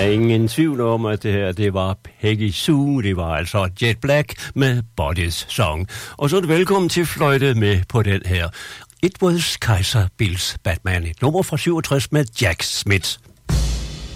ingen tvivl om, at det her, det var Peggy Sue. Det var altså Jet Black med Bodies Song. Og så er det velkommen til fløjte med på den her. It was Kaiser Bills Batman. Et nummer fra 67 med Jack Smith.